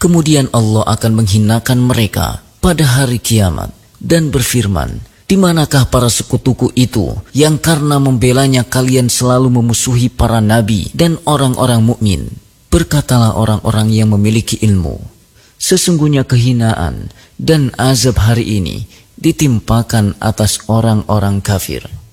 Kemudian Allah akan menghinakan mereka pada hari kiamat dan berfirman, di manakah para sekutuku itu yang karena membelanya kalian selalu memusuhi para nabi dan orang-orang mukmin? Berkatalah orang-orang yang memiliki ilmu, sesungguhnya kehinaan dan azab hari ini ditimpakan atas orang-orang kafir.